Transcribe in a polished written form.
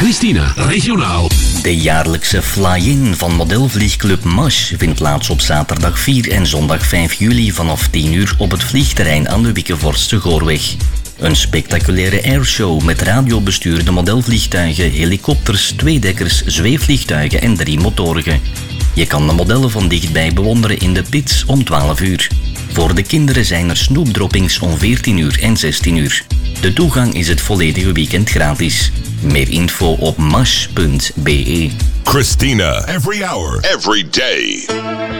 Christina, regionaal. De jaarlijkse fly-in van modelvliegclub MASH vindt plaats op zaterdag 4 en zondag 5 juli vanaf 10 uur op het vliegterrein aan de Wickevorstse Goorweg. Een spectaculaire airshow met radiobestuurde modelvliegtuigen, helikopters, tweedekkers, zweefvliegtuigen en 3 motorigen. Je kan de modellen van dichtbij bewonderen in de pits om 12 uur. Voor de kinderen zijn er snoepdroppings om 14 uur en 16 uur. De toegang is het volledige weekend gratis. Meer info op mash.be. Christina, every hour, every day.